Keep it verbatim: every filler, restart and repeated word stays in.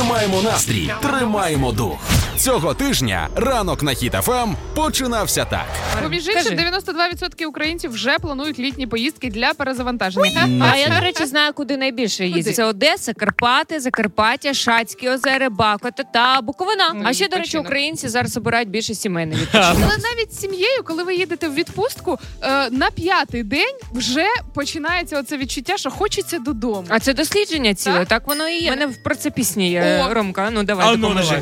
Тримаємо настрій, тримаємо дух. Цього тижня ранок на Хіт еф ем починався так. Поміж іншим, дев'яносто два відсотки українців вже планують літні поїздки для перезавантаження. А я, до речі, знаю, куди найбільше їздять. Це Одеса, Карпати, Закарпаття, Шацькі озера, Бакота та Буковина. Ну, а ще, до речі, відпочинок. українці зараз обирають більше сімейний відпочинок. Але навіть з сім'єю, коли ви їдете в відпустку, е, на п'ятий день вже починається оце відчуття, що хочеться додому. А це дослідження ціле, Так? так воно і є. У мене про це пісні є, О. Ромка, ну давай А ну, допоможи. давай.